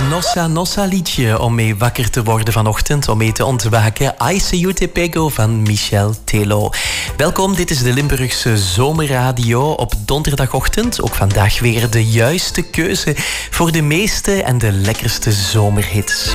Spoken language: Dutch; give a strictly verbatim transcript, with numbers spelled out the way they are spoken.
Nossa Nossa liedje om mee wakker te worden vanochtend, om mee te ontwaken. I See You Te Pego van Michel Telo. Welkom, dit is de Limburgse Zomerradio op donderdagochtend. Ook vandaag weer de juiste keuze voor de meeste en de lekkerste zomerhits.